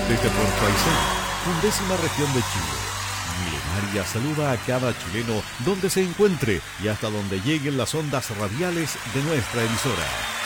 Desde Puerto Aysén, 11ª región de Chile, Milenaria saluda a cada chileno donde se encuentre y hasta donde lleguen las ondas radiales de nuestra emisora.